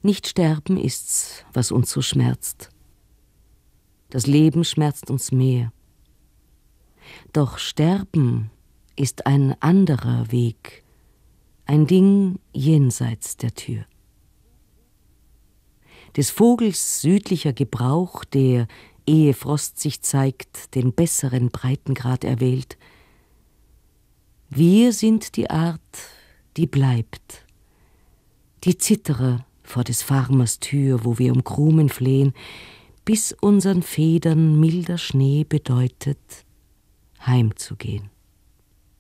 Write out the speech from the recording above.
Nicht sterben ist's, was uns so schmerzt. Das Leben schmerzt uns mehr. Doch sterben ist ein anderer Weg, ein Ding jenseits der Tür. Des Vogels südlicher Gebrauch, der, ehe Frost sich zeigt, den besseren Breitengrad erwählt. Wir sind die Art, die bleibt, die Zitterer vor des Farmers Tür, wo wir um Krumen flehen, bis unseren Federn milder Schnee bedeutet, heimzugehen.